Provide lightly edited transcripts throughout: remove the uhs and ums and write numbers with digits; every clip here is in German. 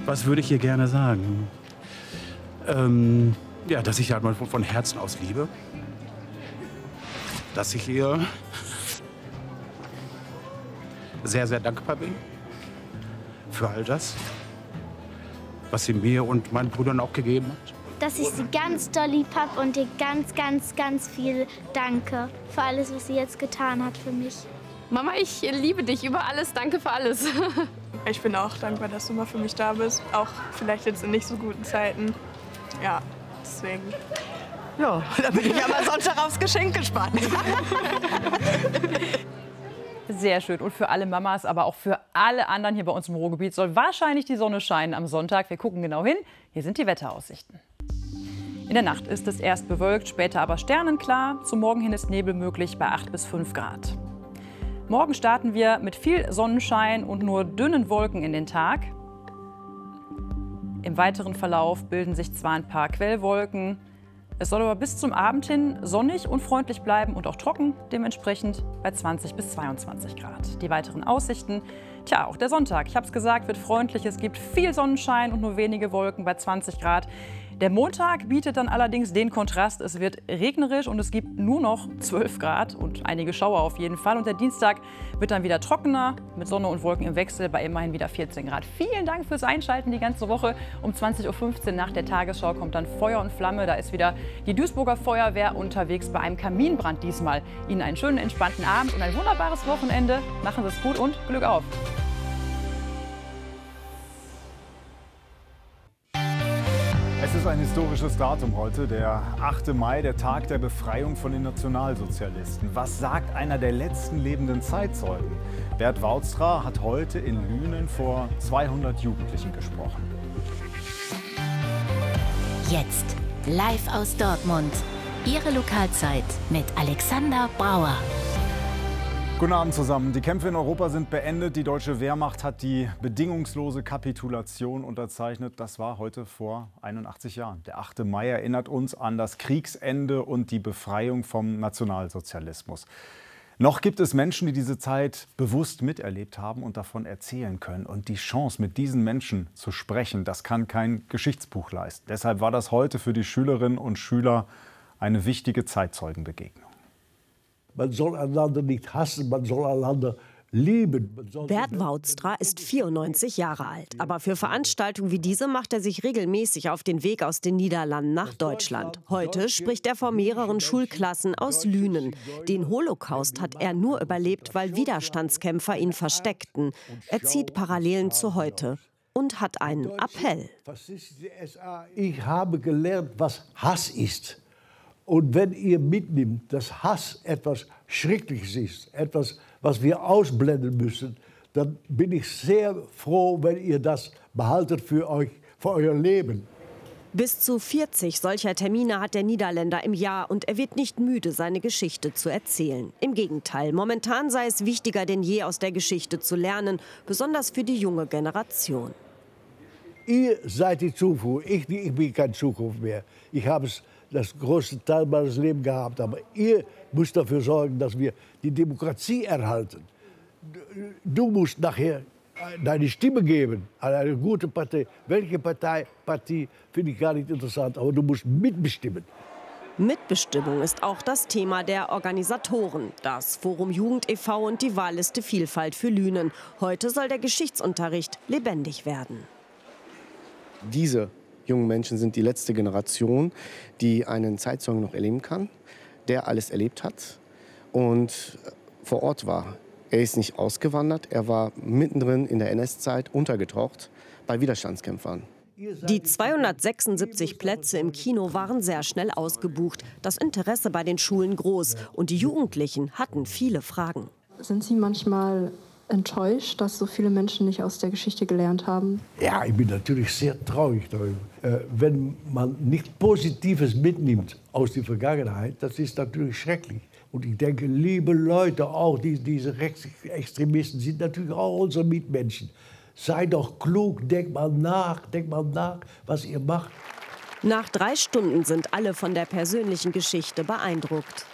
Was würde ich hier gerne sagen? Ja, dass ich halt mal von Herzen aus liebe. Dass ich ihr sehr, sehr dankbar bin für all das, was sie mir und meinen Brüdern auch gegeben hat. Dass ich sie ganz doll lieb habe und ihr ganz, ganz, ganz viel danke für alles, was sie jetzt getan hat für mich. Mama, ich liebe dich über alles. Danke für alles. Ich bin auch dankbar, dass du mal für mich da bist. Auch vielleicht jetzt in nicht so guten Zeiten. Ja, deswegen. Ja, da bin ich aber Sonntag aufs Geschenk gespannt. Sehr schön. Und für alle Mamas, aber auch für alle anderen hier bei uns im Ruhrgebiet soll wahrscheinlich die Sonne scheinen am Sonntag. Wir gucken genau hin. Hier sind die Wetteraussichten. In der Nacht ist es erst bewölkt, später aber sternenklar. Zum Morgen hin ist Nebel möglich bei 8 bis 5 Grad. Morgen starten wir mit viel Sonnenschein und nur dünnen Wolken in den Tag. Im weiteren Verlauf bilden sich zwar ein paar Quellwolken. Es soll aber bis zum Abend hin sonnig und freundlich bleiben und auch trocken, dementsprechend bei 20 bis 22 Grad. Die weiteren Aussichten, tja, auch der Sonntag, ich habe es gesagt, wird freundlich. Es gibt viel Sonnenschein und nur wenige Wolken bei 20 Grad. Der Montag bietet dann allerdings den Kontrast. Es wird regnerisch und es gibt nur noch 12 Grad und einige Schauer auf jeden Fall. Und der Dienstag wird dann wieder trockener mit Sonne und Wolken im Wechsel bei immerhin wieder 14 Grad. Vielen Dank fürs Einschalten die ganze Woche. Um 20:15 Uhr nach der Tagesschau kommt dann Feuer und Flamme. Da ist wieder die Duisburger Feuerwehr unterwegs bei einem Kaminbrand diesmal. Ihnen einen schönen, entspannten Abend und ein wunderbares Wochenende. Machen Sie es gut und Glück auf! Es ist ein historisches Datum heute, der 8. Mai, der Tag der Befreiung von den Nationalsozialisten. Was sagt einer der letzten lebenden Zeitzeugen? Bert Waudstra hat heute in Lünen vor 200 Jugendlichen gesprochen. Jetzt live aus Dortmund. Ihre Lokalzeit mit Alexander Brauer. Guten Abend zusammen. Die Kämpfe in Europa sind beendet. Die deutsche Wehrmacht hat die bedingungslose Kapitulation unterzeichnet. Das war heute vor 81 Jahren. Der 8. Mai erinnert uns an das Kriegsende und die Befreiung vom Nationalsozialismus. Noch gibt es Menschen, die diese Zeit bewusst miterlebt haben und davon erzählen können. Und die Chance, mit diesen Menschen zu sprechen, das kann kein Geschichtsbuch leisten. Deshalb war das heute für die Schülerinnen und Schüler eine wichtige Zeitzeugenbegegnung. Man soll einander nicht hassen, man soll einander lieben. Bert Waudstra ist 94 Jahre alt. Aber für Veranstaltungen wie diese macht er sich regelmäßig auf den Weg aus den Niederlanden nach Deutschland. Heute spricht er vor mehreren Schulklassen aus Lünen. Den Holocaust hat er nur überlebt, weil Widerstandskämpfer ihn versteckten. Er zieht Parallelen zu heute und hat einen Appell. Ich habe gelernt, was Hass ist. Und wenn ihr mitnimmt, dass Hass etwas Schreckliches ist, etwas, was wir ausblenden müssen, dann bin ich sehr froh, wenn ihr das behaltet für euch, für euer Leben. Bis zu 40 solcher Termine hat der Niederländer im Jahr und er wird nicht müde, seine Geschichte zu erzählen. Im Gegenteil, momentan sei es wichtiger denn je, aus der Geschichte zu lernen, besonders für die junge Generation. Ihr seid die Zukunft, ich bin keine Zukunft mehr. Ich habe das größte Teil meines Lebens gehabt. Aber ihr müsst dafür sorgen, dass wir die Demokratie erhalten. Du musst nachher deine Stimme geben an eine gute Partei. Welche Partie finde ich gar nicht interessant, aber du musst mitbestimmen. Mitbestimmung ist auch das Thema der Organisatoren. Das Forum Jugend e.V. und die Wahlliste Vielfalt für Lünen. Heute soll der Geschichtsunterricht lebendig werden. Diese jungen Menschen sind die letzte Generation, die einen Zeitzeugen noch erleben kann, der alles erlebt hat und vor Ort war. Er ist nicht ausgewandert, er war mittendrin in der NS-Zeit untergetaucht bei Widerstandskämpfern. Die 276 Plätze im Kino waren sehr schnell ausgebucht. Das Interesse bei den Schulen groß und die Jugendlichen hatten viele Fragen. Sind Sie manchmal enttäuscht, dass so viele Menschen nicht aus der Geschichte gelernt haben? Ja, ich bin natürlich sehr traurig darüber. Wenn man nichts Positives mitnimmt aus der Vergangenheit, das ist natürlich schrecklich. Und ich denke, liebe Leute, auch diese Rechtsextremisten sind natürlich auch unsere Mitmenschen. Seid doch klug, denkt mal nach, was ihr macht. Nach 3 Stunden sind alle von der persönlichen Geschichte beeindruckt.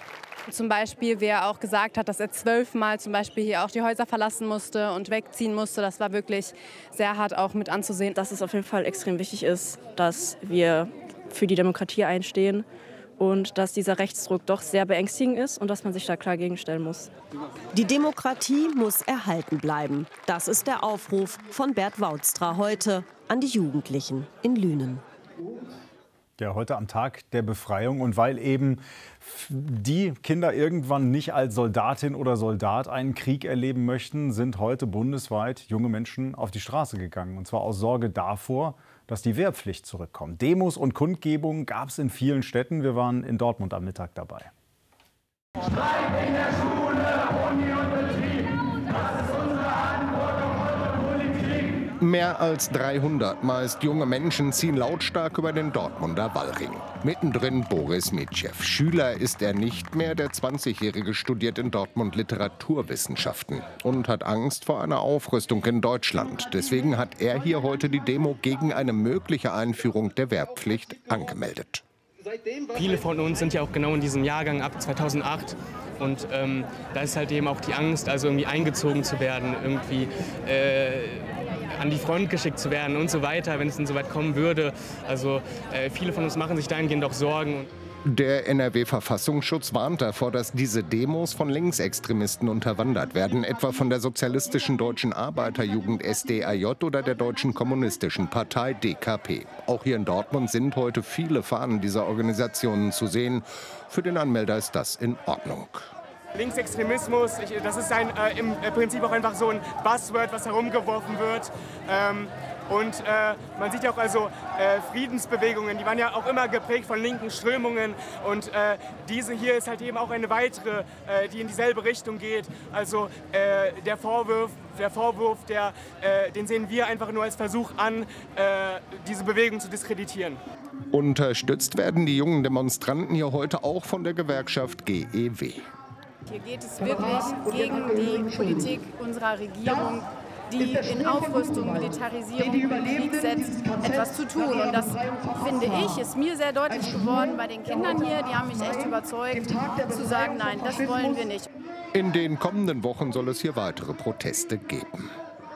Zum Beispiel, wie er auch gesagt hat, dass er 12-mal zum Beispiel hier auch die Häuser verlassen musste und wegziehen musste. Das war wirklich sehr hart auch mit anzusehen. Dass es auf jeden Fall extrem wichtig ist, dass wir für die Demokratie einstehen und dass dieser Rechtsdruck doch sehr beängstigend ist und dass man sich da klar gegenstellen muss. Die Demokratie muss erhalten bleiben. Das ist der Aufruf von Bert Woudstra heute an die Jugendlichen in Lünen. Ja, heute am Tag der Befreiung. Und weil eben die Kinder irgendwann nicht als Soldatin oder Soldat einen Krieg erleben möchten, sind heute bundesweit junge Menschen auf die Straße gegangen. Und zwar aus Sorge davor, dass die Wehrpflicht zurückkommt. Demos und Kundgebungen gab es in vielen Städten. Wir waren in Dortmund am Mittag dabei. Streik in der Schule, Uni und Betrieb. Das ist unsere Verantwortung, unsere Politik. Mehr als 300 meist junge Menschen ziehen lautstark über den Dortmunder Wallring. Mittendrin Boris Mitschew. Schüler ist er nicht mehr. Der 20-Jährige studiert in Dortmund Literaturwissenschaften und hat Angst vor einer Aufrüstung in Deutschland. Deswegen hat er hier heute die Demo gegen eine mögliche Einführung der Wehrpflicht angemeldet. Viele von uns sind ja auch genau in diesem Jahrgang ab 2008. Und da ist halt eben auch die Angst, also irgendwie eingezogen zu werden, irgendwie an die Front geschickt zu werden und so weiter, wenn es denn so weit kommen würde. Also viele von uns machen sich dahingehend auch Sorgen. Der NRW-Verfassungsschutz warnt davor, dass diese Demos von Linksextremisten unterwandert werden, etwa von der Sozialistischen Deutschen Arbeiterjugend SDAJ oder der Deutschen Kommunistischen Partei DKP. Auch hier in Dortmund sind heute viele Fahnen dieser Organisationen zu sehen. Für den Anmelder ist das in Ordnung. Linksextremismus, das ist im Prinzip auch einfach so ein Buzzword, was herumgeworfen wird. Und man sieht ja auch also Friedensbewegungen, die waren ja auch immer geprägt von linken Strömungen. Und diese hier ist halt eben auch eine weitere, die in dieselbe Richtung geht. Also der Vorwurf, den sehen wir einfach nur als Versuch an, diese Bewegung zu diskreditieren. Unterstützt werden die jungen Demonstranten hier heute auch von der Gewerkschaft GEW. Hier geht es wirklich gegen die Politik unserer Regierung, die in Aufrüstung, Militarisierung und Krieg setzt, etwas zu tun. Und das, finde ich, ist mir sehr deutlich geworden bei den Kindern hier. Die haben mich echt überzeugt, zu sagen, nein, das wollen wir nicht. In den kommenden Wochen soll es hier weitere Proteste geben.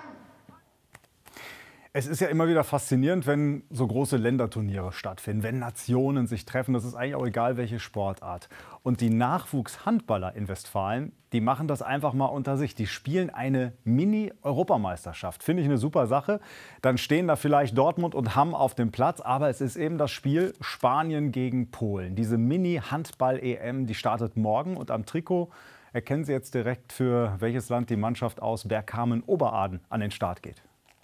Es ist ja immer wieder faszinierend, wenn so große Länderturniere stattfinden, wenn Nationen sich treffen. Das ist eigentlich auch egal, welche Sportart. Und die Nachwuchshandballer in Westfalen, die machen das einfach mal unter sich. Die spielen eine Mini-Europameisterschaft. Finde ich eine super Sache. Dann stehen da vielleicht Dortmund und Hamm auf dem Platz. Aber es ist eben das Spiel Spanien gegen Polen. Diese Mini-Handball-EM, die startet morgen. Und am Trikot erkennen Sie jetzt direkt, für welches Land die Mannschaft aus Bergkamen-Oberaden an den Start geht.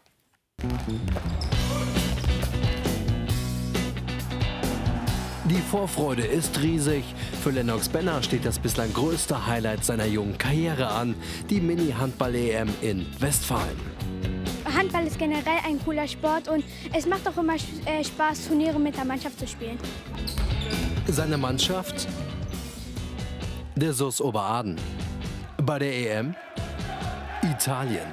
Die Vorfreude ist riesig. Für Lennox Benner steht das bislang größte Highlight seiner jungen Karriere an, die Mini-Handball-EM in Westfalen. Handball ist generell ein cooler Sport und es macht auch immer Spaß, Turniere mit der Mannschaft zu spielen. Seine Mannschaft? Der SuS Oberaden. Bei der EM? Italien.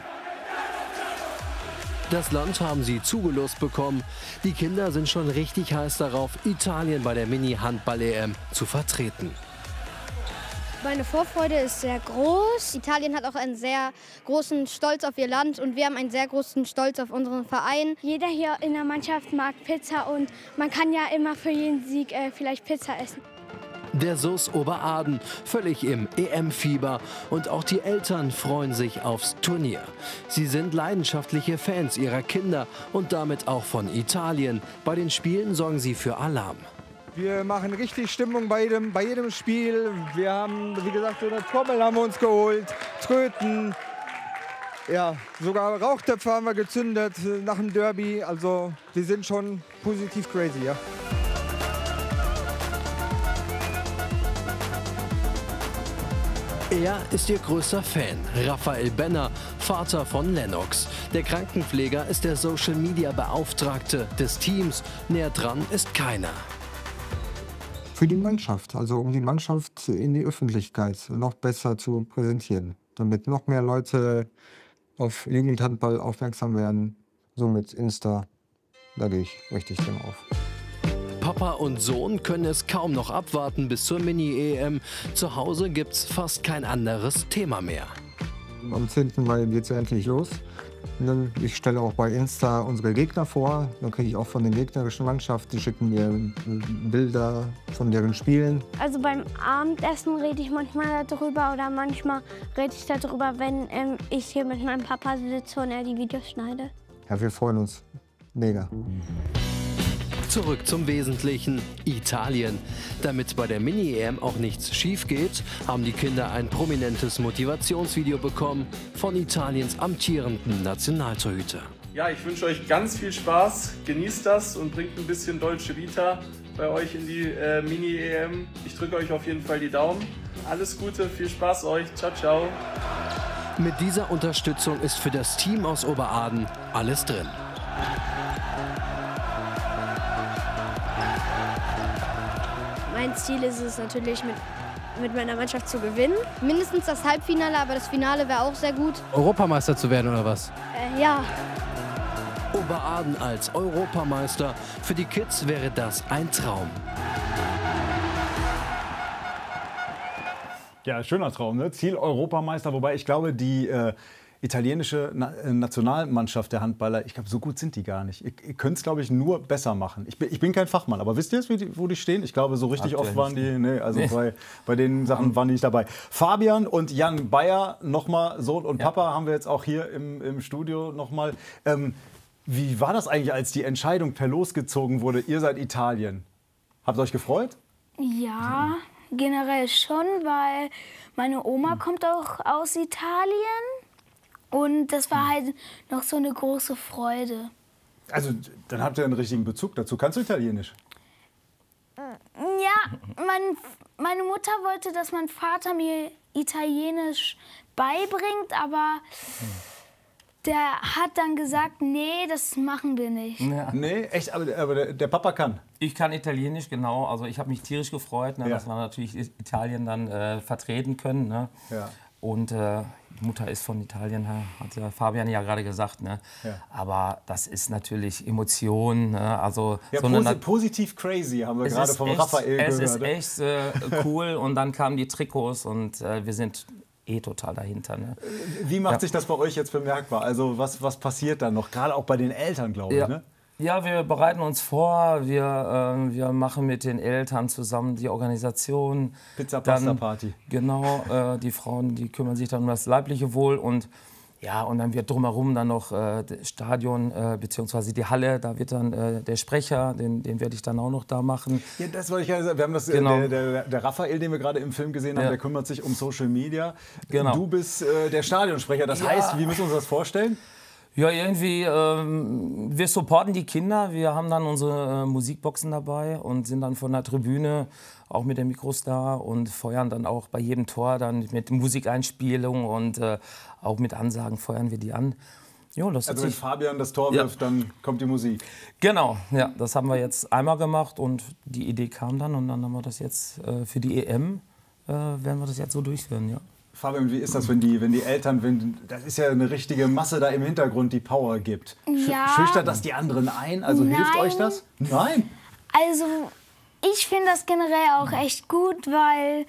Das Land haben sie zugelost bekommen. Die Kinder sind schon richtig heiß darauf, Italien bei der Mini-Handball-EM zu vertreten. Meine Vorfreude ist sehr groß. Italien hat auch einen sehr großen Stolz auf ihr Land und wir haben einen sehr großen Stolz auf unseren Verein. Jeder hier in der Mannschaft mag Pizza und man kann ja immer für jeden Sieg vielleicht Pizza essen. Der SuS Oberaden, völlig im EM-Fieber, und auch die Eltern freuen sich aufs Turnier. Sie sind leidenschaftliche Fans ihrer Kinder und damit auch von Italien. Bei den Spielen sorgen sie für Alarm. Wir machen richtig Stimmung bei jedem Spiel. Wir haben, wie gesagt, so eine Trommel haben wir uns geholt, Tröten. Ja, sogar Rauchtöpfe haben wir gezündet nach dem Derby. Also wir sind schon positiv crazy, ja. Er ist ihr größter Fan, Raphael Benner, Vater von Lennox. Der Krankenpfleger ist der Social-Media-Beauftragte des Teams. Näher dran ist keiner. Für die Mannschaft, also um die Mannschaft in die Öffentlichkeit noch besser zu präsentieren, damit noch mehr Leute auf Jugendhandball aufmerksam werden. So mit Insta, da gehe ich richtig drin auf. Papa und Sohn können es kaum noch abwarten bis zur Mini-EM. Zu Hause gibt's fast kein anderes Thema mehr. Am 10. Mai geht es ja endlich los. Ich stelle auch bei Insta unsere Gegner vor. Dann kriege ich auch von den gegnerischen Mannschaften, die schicken mir Bilder von deren Spielen. Also beim Abendessen rede ich manchmal darüber oder manchmal rede ich darüber, wenn ich hier mit meinem Papa sitze und er die Videos schneidet. Ja, wir freuen uns. Mega. Zurück zum Wesentlichen, Italien. Damit bei der Mini-EM auch nichts schief geht, haben die Kinder ein prominentes Motivationsvideo bekommen von Italiens amtierenden Nationaltorhüter. Ja, ich wünsche euch ganz viel Spaß, genießt das und bringt ein bisschen Dolce Vita bei euch in die Mini-EM. Ich drücke euch auf jeden Fall die Daumen. Alles Gute, viel Spaß euch, ciao, ciao. Mit dieser Unterstützung ist für das Team aus Oberaden alles drin. Mein Ziel ist es natürlich, mit meiner Mannschaft zu gewinnen. Mindestens das Halbfinale, aber das Finale wäre auch sehr gut. Europameister zu werden oder was? Ja. Oberaden als Europameister. Für die Kids wäre das ein Traum. Ja, schöner Traum, ne? Ziel Europameister, wobei ich glaube, die italienische Nationalmannschaft der Handballer, ich glaube, so gut sind die gar nicht. Ihr könnt es, glaube ich, nur besser machen. Ich bin kein Fachmann, aber wisst ihr jetzt, wo die stehen? Ich glaube, so richtig oft waren die, nee, also bei den Sachen waren die nicht dabei. Fabian und Jan Bayer, nochmal Sohn und Papa, haben wir jetzt auch hier im Studio nochmal. Wie war das eigentlich, als die Entscheidung per Los gezogen wurde, ihr seid Italien? Habt ihr euch gefreut? Ja, generell schon, weil meine Oma kommt auch aus Italien. Und das war halt noch so eine große Freude. Also, dann habt ihr einen richtigen Bezug dazu. Kannst du Italienisch? Ja, meine Mutter wollte, dass mein Vater mir Italienisch beibringt, aber der hat dann gesagt, nee, das machen wir nicht. Ja. Nee, echt? Aber der Papa kann? Ich kann Italienisch, genau. Also ich habe mich tierisch gefreut, ne, dass wir natürlich Italien dann vertreten können. Ne? Ja. Und die Mutter ist von Italien, hat ja Fabian ja gerade gesagt. Ne? Ja. Aber das ist natürlich Emotion. Ne? Also ja, so positiv crazy haben wir gerade vom Raphael gehört. Es ist echt cool. Und dann kamen die Trikots und wir sind total dahinter. Ne? Wie macht sich das bei euch jetzt bemerkbar? Also was passiert da noch? Gerade auch bei den Eltern, glaube ich. Ne? Ja, wir bereiten uns vor, wir machen mit den Eltern zusammen die Organisation. Pizza-Pasta-Party. Genau, die Frauen, die kümmern sich dann um das leibliche Wohl und dann wird drumherum dann noch das Stadion bzw. die Halle, da wird dann der Sprecher, den werde ich dann auch noch da machen. Ja, das wollte ich gerade sagen. Wir haben das, der Raphael, den wir gerade im Film gesehen haben, der kümmert sich um Social Media. Genau. Du bist der Stadionsprecher, das heißt, wie müssen wir uns das vorstellen? Ja, irgendwie, wir supporten die Kinder. Wir haben dann unsere Musikboxen dabei und sind dann von der Tribüne auch mit den Mikros da und feuern dann auch bei jedem Tor dann mit Musikeinspielung und auch mit Ansagen feuern wir die an. Jo, das also wenn Fabian das Tor wirft, dann kommt die Musik. Genau, ja, das haben wir jetzt einmal gemacht und die Idee kam dann und dann haben wir das jetzt für die EM, werden wir das jetzt so durchführen, ja. Fabian, wie ist das, wenn die Eltern, das ist ja eine richtige Masse da im Hintergrund, die Power gibt. Ja. Schüchtert das die anderen ein? Also hilft euch das? Nein. Also ich finde das generell auch echt gut, weil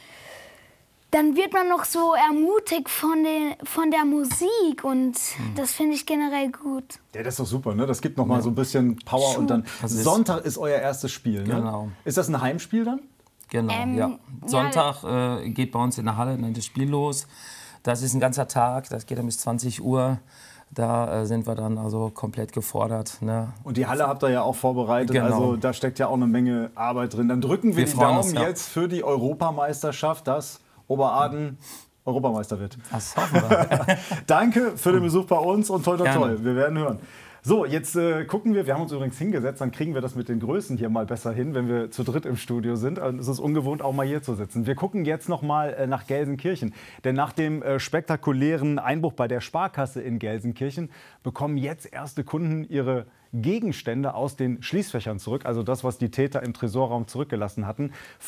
dann wird man noch so ermutigt von der Musik und das finde ich generell gut. Ja, das ist doch super, ne? Das gibt noch mal so ein bisschen Power und dann Sonntag ist euer erstes Spiel, ne? Genau. Ist das ein Heimspiel dann? Genau, ja. Sonntag geht bei uns in der Halle dann das Spiel los. Das ist ein ganzer Tag, das geht dann bis 20 Uhr. Da sind wir dann also komplett gefordert. Ne? Und die Halle habt ihr ja auch vorbereitet, genau. Also da steckt ja auch eine Menge Arbeit drin. Dann drücken wir die Daumen jetzt für die Europameisterschaft, dass Oberaden Europameister wird. Das hoffen wir. Danke für den Besuch bei uns und toi toi toi, wir werden hören. So, jetzt gucken wir haben uns übrigens hingesetzt, dann kriegen wir das mit den Größen hier mal besser hin, wenn wir zu dritt im Studio sind. Also es ist ungewohnt, auch mal hier zu sitzen. Wir gucken jetzt noch mal nach Gelsenkirchen. Denn nach dem spektakulären Einbruch bei der Sparkasse in Gelsenkirchen bekommen jetzt erste Kunden ihre Gegenstände aus den Schließfächern zurück. Also das, was die Täter im Tresorraum zurückgelassen hatten.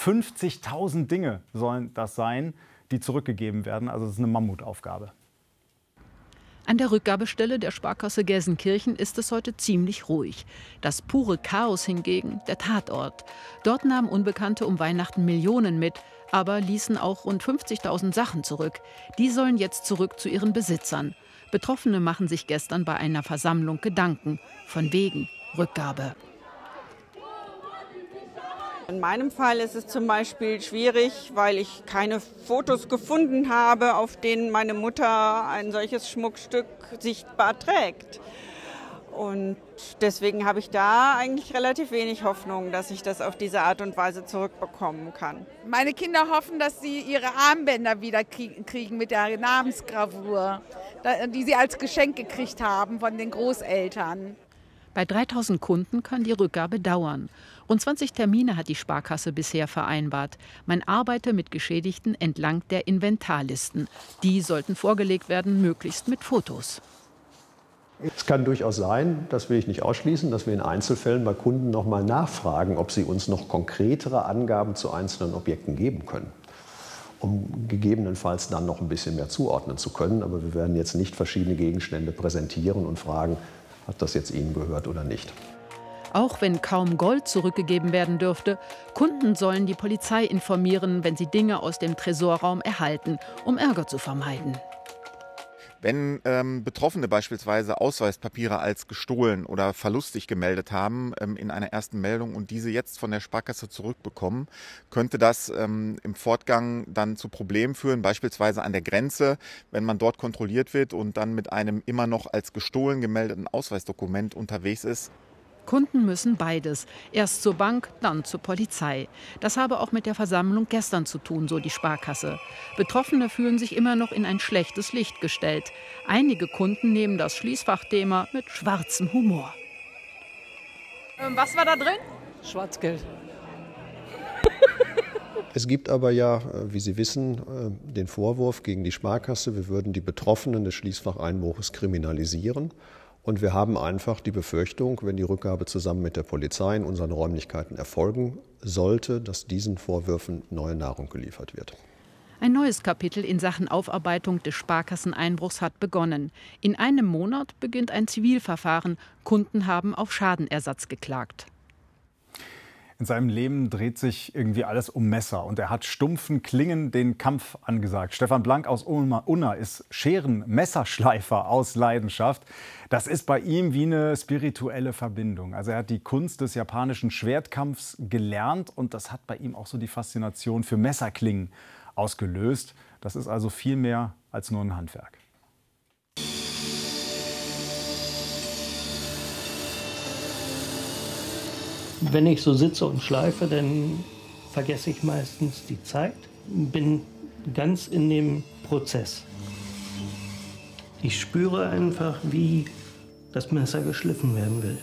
50.000 Dinge sollen das sein, die zurückgegeben werden. Also das ist eine Mammutaufgabe. An der Rückgabestelle der Sparkasse Gelsenkirchen ist es heute ziemlich ruhig. Das pure Chaos hingegen der Tatort. Dort nahmen Unbekannte um Weihnachten Millionen mit, aber ließen auch rund 50.000 Sachen zurück. Die sollen jetzt zurück zu ihren Besitzern. Betroffene machen sich gestern bei einer Versammlung Gedanken. Von wegen Rückgabe. In meinem Fall ist es zum Beispiel schwierig, weil ich keine Fotos gefunden habe, auf denen meine Mutter ein solches Schmuckstück sichtbar trägt. Und deswegen habe ich da eigentlich relativ wenig Hoffnung, dass ich das auf diese Art und Weise zurückbekommen kann. Meine Kinder hoffen, dass sie ihre Armbänder wieder kriegen mit der Namensgravur, die sie als Geschenk gekriegt haben von den Großeltern. Bei 3.000 Kunden kann die Rückgabe dauern. Rund 20 Termine hat die Sparkasse bisher vereinbart. Man arbeite mit Geschädigten entlang der Inventarlisten. Die sollten vorgelegt werden, möglichst mit Fotos. Es kann durchaus sein, das will ich nicht ausschließen, dass wir in Einzelfällen bei Kunden noch mal nachfragen, ob sie uns noch konkretere Angaben zu einzelnen Objekten geben können, um gegebenenfalls dann noch ein bisschen mehr zuordnen zu können. Aber wir werden jetzt nicht verschiedene Gegenstände präsentieren und fragen, hat das jetzt Ihnen gehört oder nicht. Auch wenn kaum Gold zurückgegeben werden dürfte, Kunden sollen die Polizei informieren, wenn sie Dinge aus dem Tresorraum erhalten, um Ärger zu vermeiden. Wenn Betroffene beispielsweise Ausweispapiere als gestohlen oder verlustig gemeldet haben in einer ersten Meldung und diese jetzt von der Sparkasse zurückbekommen, könnte das im Fortgang dann zu Problemen führen, beispielsweise an der Grenze, wenn man dort kontrolliert wird und dann mit einem immer noch als gestohlen gemeldeten Ausweisdokument unterwegs ist. Kunden müssen beides. Erst zur Bank, dann zur Polizei. Das habe auch mit der Versammlung gestern zu tun, so die Sparkasse. Betroffene fühlen sich immer noch in ein schlechtes Licht gestellt. Einige Kunden nehmen das Schließfachthema mit schwarzem Humor. Was war da drin? Schwarzgeld. Es gibt aber ja, wie Sie wissen, den Vorwurf gegen die Sparkasse, wir würden die Betroffenen des Schließfacheinbruches kriminalisieren. Und wir haben einfach die Befürchtung, wenn die Rückgabe zusammen mit der Polizei in unseren Räumlichkeiten erfolgen sollte, dass diesen Vorwürfen neue Nahrung geliefert wird. Ein neues Kapitel in Sachen Aufarbeitung des Sparkasseneinbruchs hat begonnen. In einem Monat beginnt ein Zivilverfahren. Kunden haben auf Schadenersatz geklagt. In seinem Leben dreht sich irgendwie alles um Messer und er hat stumpfen Klingen den Kampf angesagt. Stefan Blank aus Unna ist Scheren-Messerschleifer aus Leidenschaft. Das ist bei ihm wie eine spirituelle Verbindung. Also er hat die Kunst des japanischen Schwertkampfs gelernt und das hat bei ihm auch so die Faszination für Messerklingen ausgelöst. Das ist also viel mehr als nur ein Handwerk. Wenn ich so sitze und schleife, dann vergesse ich meistens die Zeit, bin ganz in dem Prozess. Ich spüre einfach, wie das Messer geschliffen werden will.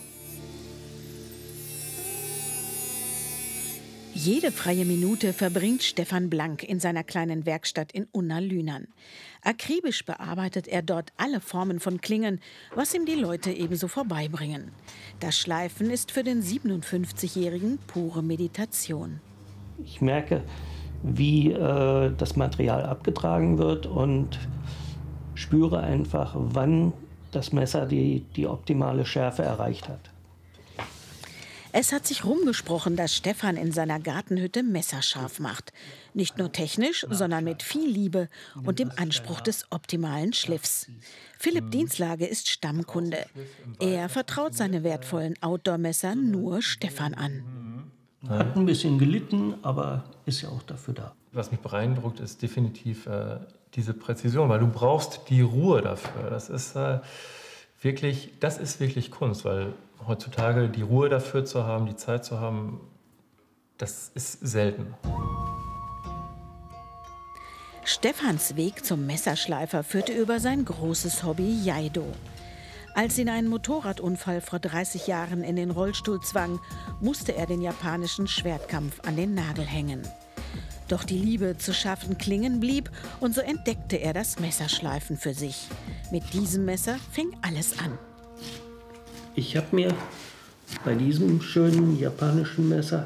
Jede freie Minute verbringt Stefan Blank in seiner kleinen Werkstatt in Unna-Lünern. Akribisch bearbeitet er dort alle Formen von Klingen, was ihm die Leute ebenso vorbeibringen. Das Schleifen ist für den 57-Jährigen pure Meditation. Ich merke, wie das Material abgetragen wird und spüre einfach, wann das Messer die optimale Schärfe erreicht hat. Es hat sich rumgesprochen, dass Stefan in seiner Gartenhütte messerscharf macht. Nicht nur technisch, sondern mit viel Liebe und dem Anspruch des optimalen Schliffs. Philipp Dienslage ist Stammkunde. Er vertraut seine wertvollen Outdoor-Messer nur Stefan an. Hat ein bisschen gelitten, aber ist ja auch dafür da. Was mich beeindruckt, ist definitiv diese Präzision, weil du brauchst die Ruhe dafür. Das ist wirklich Kunst, weil heutzutage die Ruhe dafür zu haben, die Zeit zu haben, das ist selten. Stefans Weg zum Messerschleifer führte über sein großes Hobby Jaido. Als ihn ein Motorradunfall vor 30 Jahren in den Rollstuhl zwang, musste er den japanischen Schwertkampf an den Nagel hängen. Doch die Liebe zu scharfen Klingen blieb und so entdeckte er das Messerschleifen für sich. Mit diesem Messer fing alles an. Ich habe mir bei diesem schönen japanischen Messer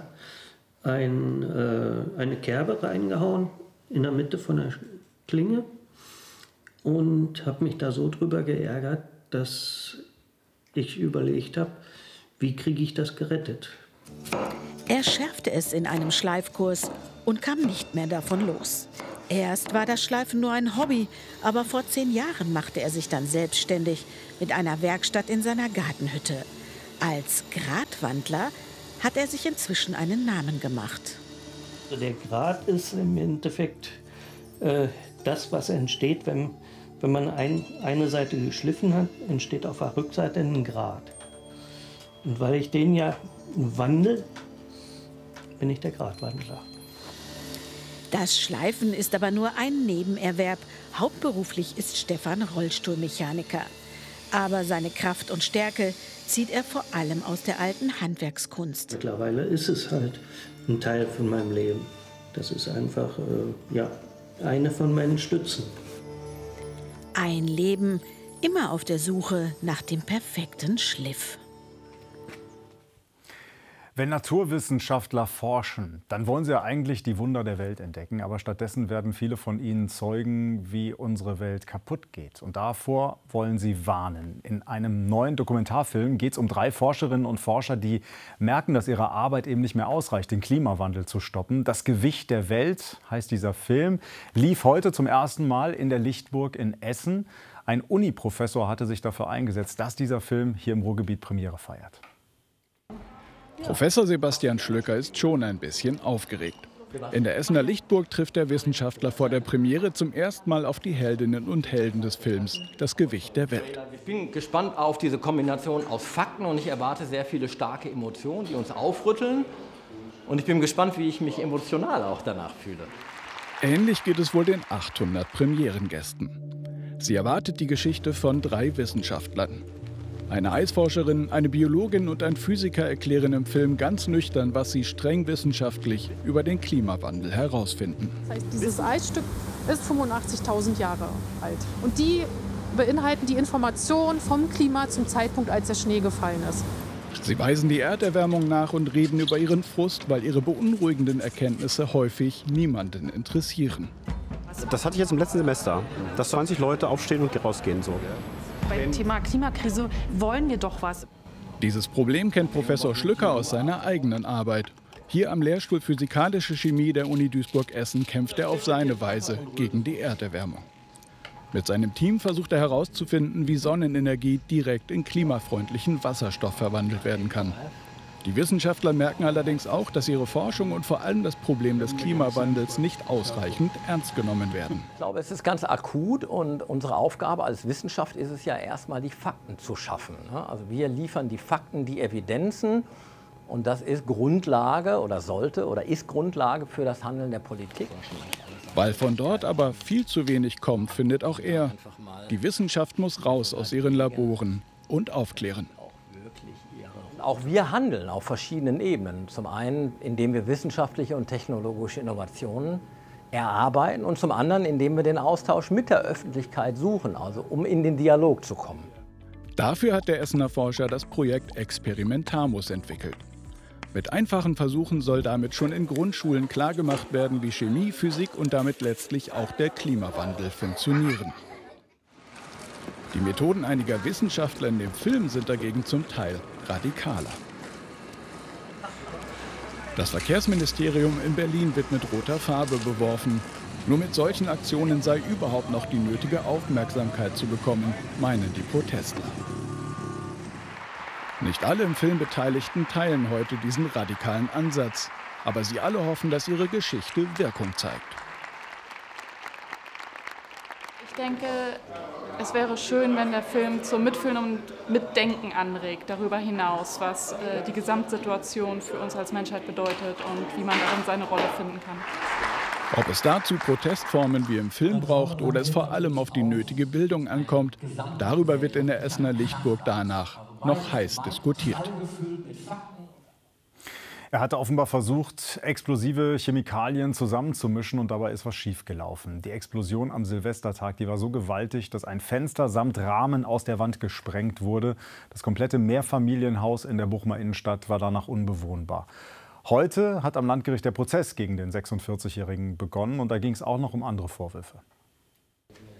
eine Kerbe reingehauen in der Mitte von der Klinge und habe mich da so drüber geärgert, dass ich überlegt habe, wie kriege ich das gerettet. Er schärfte es in einem Schleifkurs und kam nicht mehr davon los. Erst war das Schleifen nur ein Hobby, aber vor 10 Jahren machte er sich dann selbstständig mit einer Werkstatt in seiner Gartenhütte. Als Gratwandler hat er sich inzwischen einen Namen gemacht. Der Grat ist im Endeffekt das, was entsteht, wenn man eine Seite geschliffen hat, entsteht auf der Rückseite ein Grat. Und weil ich den ja wandle, bin ich der Gratwandler. Das Schleifen ist aber nur ein Nebenerwerb. Hauptberuflich ist Stefan Rollstuhlmechaniker. Aber seine Kraft und Stärke zieht er vor allem aus der alten Handwerkskunst. Mittlerweile ist es halt ein Teil von meinem Leben. Das ist einfach eine von meinen Stützen. Ein Leben immer auf der Suche nach dem perfekten Schliff. Wenn Naturwissenschaftler forschen, dann wollen sie ja eigentlich die Wunder der Welt entdecken. Aber stattdessen werden viele von ihnen Zeugen, wie unsere Welt kaputt geht. Und davor wollen sie warnen. In einem neuen Dokumentarfilm geht es um 3 Forscherinnen und Forscher, die merken, dass ihre Arbeit eben nicht mehr ausreicht, den Klimawandel zu stoppen. Das Gewicht der Welt heißt dieser Film, lief heute zum ersten Mal in der Lichtburg in Essen. Ein Uni-Professor hatte sich dafür eingesetzt, dass dieser Film hier im Ruhrgebiet Premiere feiert. Professor Sebastian Schlöcker ist schon ein bisschen aufgeregt. In der Essener Lichtburg trifft der Wissenschaftler vor der Premiere zum ersten Mal auf die Heldinnen und Helden des Films, das Gewicht der Welt. Ich bin gespannt auf diese Kombination aus Fakten und ich erwarte sehr viele starke Emotionen, die uns aufrütteln. Und ich bin gespannt, wie ich mich emotional auch danach fühle. Ähnlich geht es wohl den 800 Premierengästen. Sie erwartet die Geschichte von 3 Wissenschaftlern. Eine Eisforscherin, eine Biologin und ein Physiker erklären im Film ganz nüchtern, was sie streng wissenschaftlich über den Klimawandel herausfinden. Das heißt, dieses Eisstück ist 85.000 Jahre alt. Und die beinhalten die Information vom Klima zum Zeitpunkt, als der Schnee gefallen ist. Sie weisen die Erderwärmung nach und reden über ihren Frust, weil ihre beunruhigenden Erkenntnisse häufig niemanden interessieren. Das hatte ich jetzt im letzten Semester, dass 20 Leute aufstehen und rausgehen. So. Beim Thema Klimakrise wollen wir doch was. Dieses Problem kennt Professor Schlöcker aus seiner eigenen Arbeit. Hier am Lehrstuhl Physikalische Chemie der Uni Duisburg-Essen kämpft er auf seine Weise gegen die Erderwärmung. Mit seinem Team versucht er herauszufinden, wie Sonnenenergie direkt in klimafreundlichen Wasserstoff verwandelt werden kann. Die Wissenschaftler merken allerdings auch, dass ihre Forschung und vor allem das Problem des Klimawandels nicht ausreichend ernst genommen werden. Ich glaube, es ist ganz akut und unsere Aufgabe als Wissenschaft ist es ja erstmal, die Fakten zu schaffen. Also wir liefern die Fakten, die Evidenzen und das ist Grundlage oder sollte oder ist Grundlage für das Handeln der Politik. Weil von dort aber viel zu wenig kommt, findet auch er, die Wissenschaft muss raus aus ihren Laboren und aufklären. Auch wir handeln auf verschiedenen Ebenen. Zum einen, indem wir wissenschaftliche und technologische Innovationen erarbeiten und zum anderen, indem wir den Austausch mit der Öffentlichkeit suchen, also um in den Dialog zu kommen. Dafür hat der Essener Forscher das Projekt Experimentamus entwickelt. Mit einfachen Versuchen soll damit schon in Grundschulen klargemacht werden, wie Chemie, Physik und damit letztlich auch der Klimawandel funktionieren. Die Methoden einiger Wissenschaftler in dem Film sind dagegen zum Teil radikaler. Das Verkehrsministerium in Berlin wird mit roter Farbe beworfen. Nur mit solchen Aktionen sei überhaupt noch die nötige Aufmerksamkeit zu bekommen, meinen die Protestler. Nicht alle im Film Beteiligten teilen heute diesen radikalen Ansatz. Aber sie alle hoffen, dass ihre Geschichte Wirkung zeigt. Ich denke, es wäre schön, wenn der Film zum Mitfühlen und Mitdenken anregt, darüber hinaus, was die Gesamtsituation für uns als Menschheit bedeutet und wie man darin seine Rolle finden kann. Ob es dazu Protestformen wie im Film braucht oder es vor allem auf die nötige Bildung ankommt, darüber wird in der Essener Lichtburg danach noch heiß diskutiert. Er hatte offenbar versucht, explosive Chemikalien zusammenzumischen und dabei ist was schiefgelaufen. Die Explosion am Silvestertag, die war so gewaltig, dass ein Fenster samt Rahmen aus der Wand gesprengt wurde. Das komplette Mehrfamilienhaus in der Bochumer Innenstadt war danach unbewohnbar. Heute hat am Landgericht der Prozess gegen den 46-Jährigen begonnen und da ging es auch noch um andere Vorwürfe.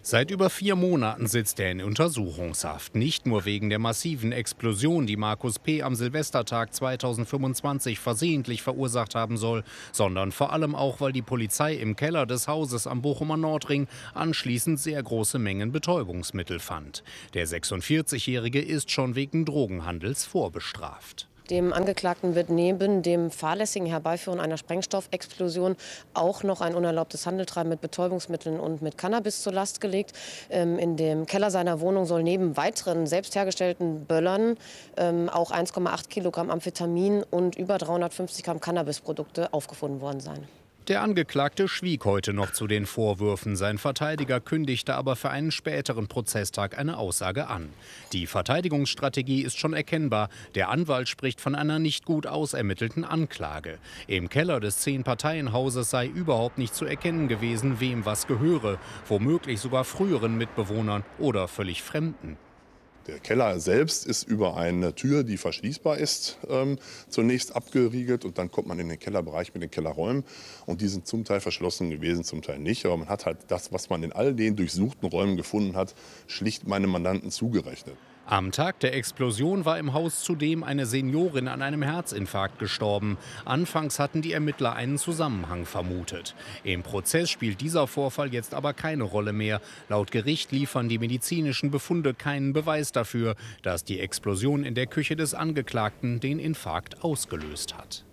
Seit über 4 Monaten sitzt er in Untersuchungshaft. Nicht nur wegen der massiven Explosion, die Markus P. am Silvestertag 2025 versehentlich verursacht haben soll, sondern vor allem auch, weil die Polizei im Keller des Hauses am Bochumer Nordring anschließend sehr große Mengen Betäubungsmittel fand. Der 46-Jährige ist schon wegen Drogenhandels vorbestraft. Dem Angeklagten wird neben dem fahrlässigen Herbeiführen einer Sprengstoffexplosion auch noch ein unerlaubtes Handeltreiben mit Betäubungsmitteln und mit Cannabis zur Last gelegt. In dem Keller seiner Wohnung soll neben weiteren selbst hergestellten Böllern auch 1,8 Kilogramm Amphetamin und über 350 Gramm Cannabisprodukte aufgefunden worden sein. Der Angeklagte schwieg heute noch zu den Vorwürfen. Sein Verteidiger kündigte aber für einen späteren Prozesstag eine Aussage an. Die Verteidigungsstrategie ist schon erkennbar. Der Anwalt spricht von einer nicht gut ausermittelten Anklage. Im Keller des 10-Parteien-Hauses sei überhaupt nicht zu erkennen gewesen, wem was gehöre. Womöglich sogar früheren Mitbewohnern oder völlig Fremden. Der Keller selbst ist über eine Tür, die verschließbar ist, zunächst abgeriegelt. Und dann kommt man in den Kellerbereich mit den Kellerräumen. Und die sind zum Teil verschlossen gewesen, zum Teil nicht. Aber man hat halt das, was man in all den durchsuchten Räumen gefunden hat, schlicht meinem Mandanten zugerechnet. Am Tag der Explosion war im Haus zudem eine Seniorin an einem Herzinfarkt gestorben. Anfangs hatten die Ermittler einen Zusammenhang vermutet. Im Prozess spielt dieser Vorfall jetzt aber keine Rolle mehr. Laut Gericht liefern die medizinischen Befunde keinen Beweis dafür, dass die Explosion in der Küche des Angeklagten den Infarkt ausgelöst hat.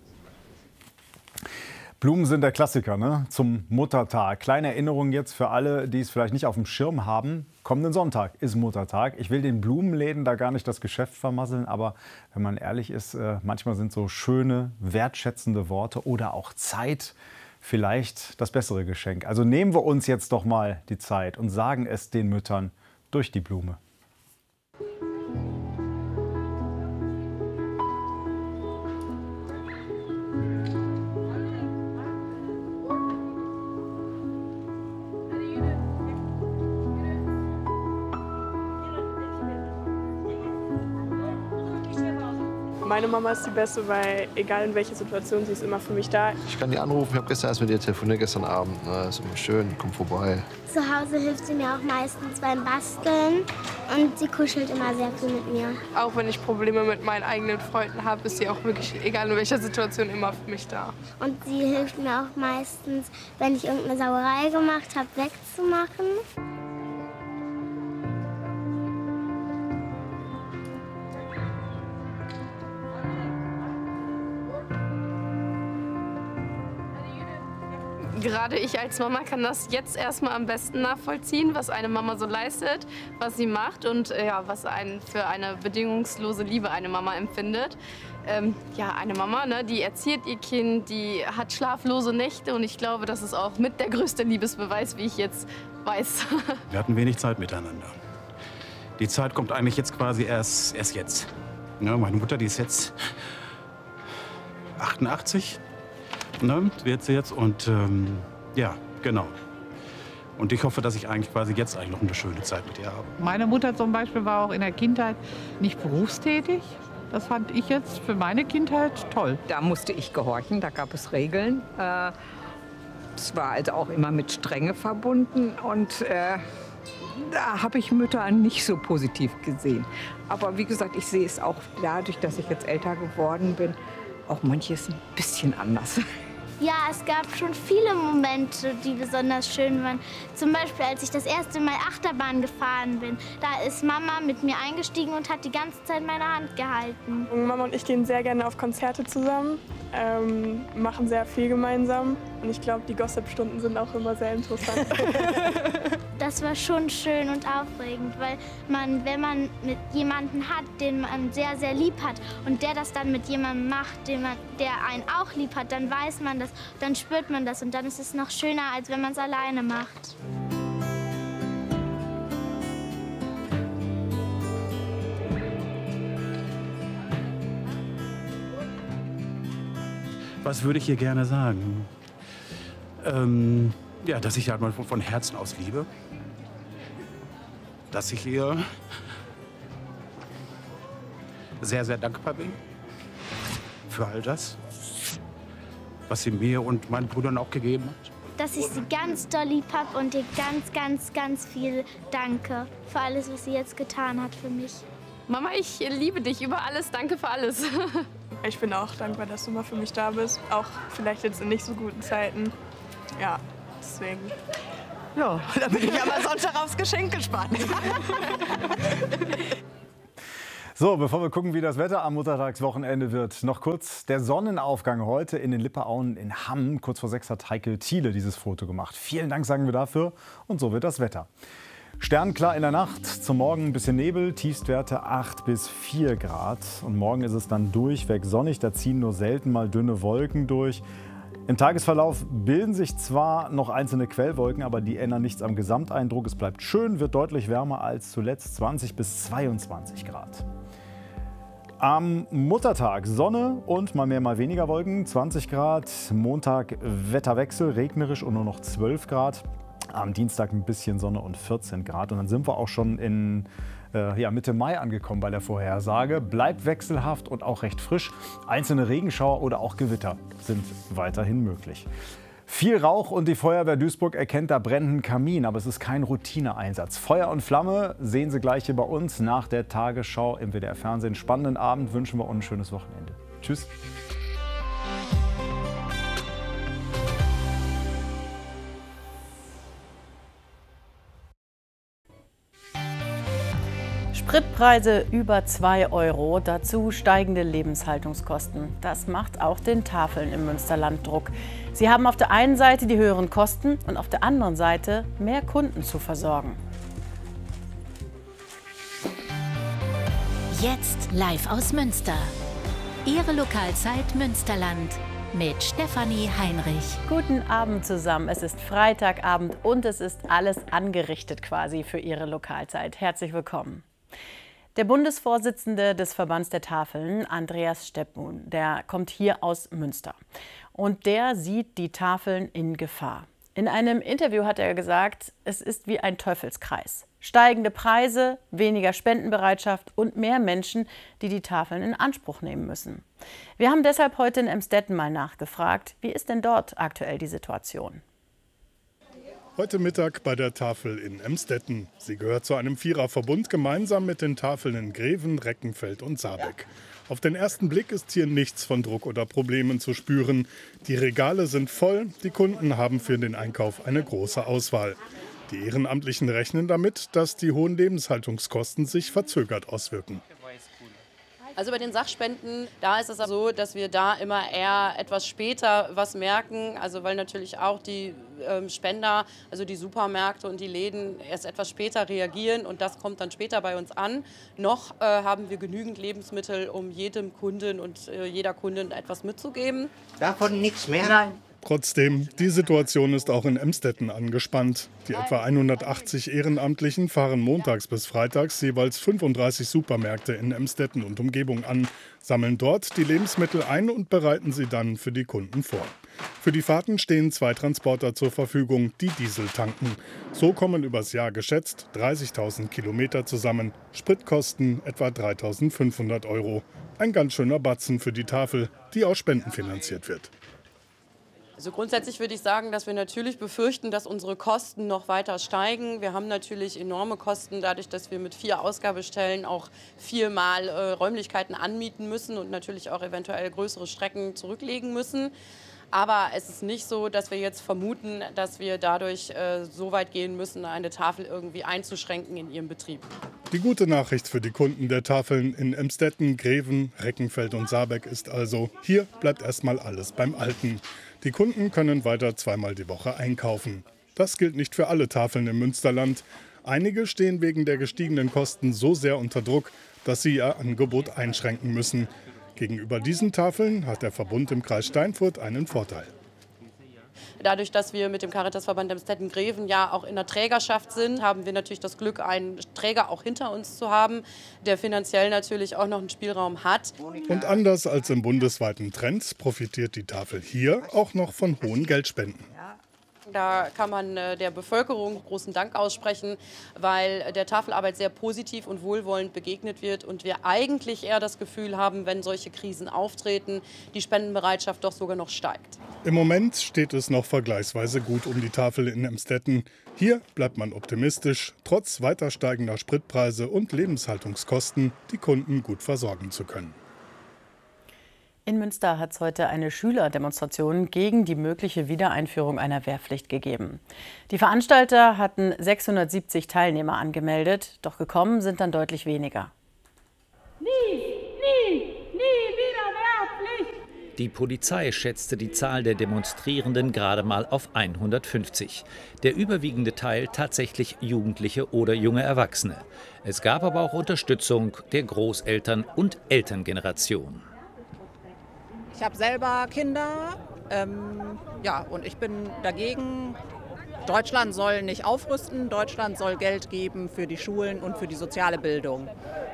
Blumen sind der Klassiker, ne? Zum Muttertag. Kleine Erinnerung jetzt für alle, die es vielleicht nicht auf dem Schirm haben. Kommenden Sonntag ist Muttertag. Ich will den Blumenläden da gar nicht das Geschäft vermasseln, aber wenn man ehrlich ist, manchmal sind so schöne, wertschätzende Worte oder auch Zeit vielleicht das bessere Geschenk. Also nehmen wir uns jetzt doch mal die Zeit und sagen es den Müttern durch die Blume. Meine Mama ist die Beste, weil egal in welcher Situation, sie ist immer für mich da. Ich kann die anrufen, ich habe gestern erst mit ihr telefoniert, gestern Abend. Na, ist immer schön, kommt vorbei. Zu Hause hilft sie mir auch meistens beim Basteln und sie kuschelt immer sehr viel mit mir. Auch wenn ich Probleme mit meinen eigenen Freunden habe, ist sie auch wirklich, egal in welcher Situation, immer für mich da. Und sie hilft mir auch meistens, wenn ich irgendeine Sauerei gemacht habe, wegzumachen. Gerade ich als Mama kann das jetzt erstmal am besten nachvollziehen, was eine Mama so leistet, was sie macht und ja, was für eine bedingungslose Liebe eine Mama empfindet. Ja, eine Mama, ne, die erzieht ihr Kind, die hat schlaflose Nächte und ich glaube, das ist auch mit der größte Liebesbeweis, wie ich jetzt weiß. Wir hatten wenig Zeit miteinander. Die Zeit kommt eigentlich jetzt quasi erst jetzt. Ja, meine Mutter, die ist jetzt 88. Ne, wird sie jetzt und ja, genau. Und ich hoffe, dass ich eigentlich quasi jetzt noch eine schöne Zeit mit ihr habe. Meine Mutter zum Beispiel war auch in der Kindheit nicht berufstätig. Das fand ich jetzt für meine Kindheit toll. Da musste ich gehorchen, da gab es Regeln. Es war also auch immer mit Strenge verbunden und da habe ich Mütter nicht so positiv gesehen. Aber wie gesagt, ich sehe es auch dadurch, dass ich jetzt älter geworden bin, auch manches ein bisschen anders. Ja, es gab schon viele Momente, die besonders schön waren. Zum Beispiel, als ich das erste Mal Achterbahn gefahren bin. Da ist Mama mit mir eingestiegen und hat die ganze Zeit meine Hand gehalten. Mama und ich gehen sehr gerne auf Konzerte zusammen, machen sehr viel gemeinsam. Und ich glaube, die Gossip-Stunden sind auch immer sehr interessant. Das war schon schön und aufregend, weil wenn man mit jemandem hat, den man sehr, sehr lieb hat und der das dann mit jemandem macht, der einen auch lieb hat, dann weiß man das, dann spürt man das und dann ist es noch schöner, als wenn man es alleine macht. Was würde ich ihr gerne sagen? Ja, dass ich halt mal von Herzen aus liebe. Dass ich ihr sehr, sehr dankbar bin für all das, was sie mir und meinen Brüdern auch gegeben hat. dass ich sie ganz doll lieb habe und ihr ganz, ganz, ganz viel danke für alles, was sie jetzt getan hat für mich. Mama, ich liebe dich über alles. Danke für alles. Ich bin auch dankbar, dass du mal für mich da bist. Auch vielleicht jetzt in nicht so guten Zeiten. Ja, deswegen. Ja, da bin ich aber sonst schon aufs Geschenk gespannt. So, bevor wir gucken, wie das Wetter am Muttertagswochenende wird, noch kurz der Sonnenaufgang heute in den Lipperauen in Hamm. Kurz vor 6 hat Heike Thiele dieses Foto gemacht. Vielen Dank sagen wir dafür und so wird das Wetter. Sternklar in der Nacht, zum Morgen ein bisschen Nebel, Tiefstwerte 8 bis 4 Grad. Und morgen ist es dann durchweg sonnig, da ziehen nur selten mal dünne Wolken durch. Im Tagesverlauf bilden sich zwar noch einzelne Quellwolken, aber die ändern nichts am Gesamteindruck. Es bleibt schön, wird deutlich wärmer als zuletzt, 20 bis 22 Grad. Am Muttertag Sonne und mal mehr, mal weniger Wolken, 20 Grad. Montag Wetterwechsel, regnerisch und nur noch 12 Grad. Am Dienstag ein bisschen Sonne und 14 Grad. Und dann sind wir auch schon in Mitte Mai angekommen bei der Vorhersage. Bleibt wechselhaft und auch recht frisch. Einzelne Regenschauer oder auch Gewitter sind weiterhin möglich. Viel Rauch und die Feuerwehr Duisburg erkennt da brennenden Kamin, aber es ist kein Routineeinsatz. Feuer und Flamme sehen Sie gleich hier bei uns nach der Tagesschau im WDR-Fernsehen. Spannenden Abend wünschen wir und ein schönes Wochenende. Tschüss. Spritpreise über 2 €, dazu steigende Lebenshaltungskosten. Das macht auch den Tafeln im Münsterland Druck. Sie haben auf der einen Seite die höheren Kosten und auf der anderen Seite mehr Kunden zu versorgen. Jetzt live aus Münster. Ihre Lokalzeit Münsterland mit Stefanie Heinrich. Guten Abend zusammen. Es ist Freitagabend und es ist alles angerichtet quasi für Ihre Lokalzeit. Herzlich willkommen. Der Bundesvorsitzende des Verbands der Tafeln, Andreas Steppun, der kommt hier aus Münster. Und der sieht die Tafeln in Gefahr. In einem Interview hat er gesagt, es ist wie ein Teufelskreis. Steigende Preise, weniger Spendenbereitschaft und mehr Menschen, die die Tafeln in Anspruch nehmen müssen. Wir haben deshalb heute in Emstetten mal nachgefragt, wie ist denn dort aktuell die Situation? Heute Mittag bei der Tafel in Emstetten. Sie gehört zu einem Viererverbund gemeinsam mit den Tafeln in Greven, Reckenfeld und Saarbeck. Auf den ersten Blick ist hier nichts von Druck oder Problemen zu spüren. Die Regale sind voll, die Kunden haben für den Einkauf eine große Auswahl. Die Ehrenamtlichen rechnen damit, dass die hohen Lebenshaltungskosten sich verzögert auswirken. Also bei den Sachspenden, da ist es so, dass wir da immer eher etwas später was merken. Also weil natürlich auch die Spender, also die Supermärkte und die Läden erst etwas später reagieren und das kommt dann später bei uns an. Noch haben wir genügend Lebensmittel, um jedem Kunden und jeder Kundin etwas mitzugeben. Davon nichts mehr? Nein. Trotzdem, die Situation ist auch in Emstetten angespannt. Die etwa 180 Ehrenamtlichen fahren montags bis freitags jeweils 35 Supermärkte in Emstetten und Umgebung an, sammeln dort die Lebensmittel ein und bereiten sie dann für die Kunden vor. Für die Fahrten stehen 2 Transporter zur Verfügung, die Diesel tanken. So kommen übers Jahr geschätzt 30.000 Kilometer zusammen. Spritkosten etwa 3.500 €. Ein ganz schöner Batzen für die Tafel, die aus Spenden finanziert wird. Also grundsätzlich würde ich sagen, dass wir natürlich befürchten, dass unsere Kosten noch weiter steigen. Wir haben natürlich enorme Kosten dadurch, dass wir mit 4 Ausgabestellen auch 4-mal Räumlichkeiten anmieten müssen und natürlich auch eventuell größere Strecken zurücklegen müssen. Aber es ist nicht so, dass wir jetzt vermuten, dass wir dadurch so weit gehen müssen, eine Tafel irgendwie einzuschränken in ihrem Betrieb. Die gute Nachricht für die Kunden der Tafeln in Emstetten, Greven, Reckenfeld und Saarbeck ist also, hier bleibt erstmal alles beim Alten. Die Kunden können weiter 2-mal die Woche einkaufen. Das gilt nicht für alle Tafeln im Münsterland. Einige stehen wegen der gestiegenen Kosten so sehr unter Druck, dass sie ihr Angebot einschränken müssen. Gegenüber diesen Tafeln hat der Verbund im Kreis Steinfurt einen Vorteil. Dadurch, dass wir mit dem Caritasverband Emstetten-Greven ja auch in der Trägerschaft sind, haben wir natürlich das Glück, einen Träger auch hinter uns zu haben, der finanziell natürlich auch noch einen Spielraum hat. Und anders als im bundesweiten Trend profitiert die Tafel hier auch noch von hohen Geldspenden. Da kann man der Bevölkerung großen Dank aussprechen, weil der Tafelarbeit sehr positiv und wohlwollend begegnet wird und wir eigentlich eher das Gefühl haben, wenn solche Krisen auftreten, die Spendenbereitschaft doch sogar noch steigt. Im Moment steht es noch vergleichsweise gut um die Tafel in Emstetten. Hier bleibt man optimistisch, trotz weiter steigender Spritpreise und Lebenshaltungskosten die Kunden gut versorgen zu können. In Münster hat es heute eine Schülerdemonstration gegen die mögliche Wiedereinführung einer Wehrpflicht gegeben. Die Veranstalter hatten 670 Teilnehmer angemeldet, doch gekommen sind dann deutlich weniger. Nie wieder Wehrpflicht! Die Polizei schätzte die Zahl der Demonstrierenden gerade mal auf 150. Der überwiegende Teil tatsächlich Jugendliche oder junge Erwachsene. Es gab aber auch Unterstützung der Großeltern- und Elterngeneration. Ich habe selber Kinder, und ich bin dagegen. Deutschland soll nicht aufrüsten, Deutschland soll Geld geben für die Schulen und für die soziale Bildung.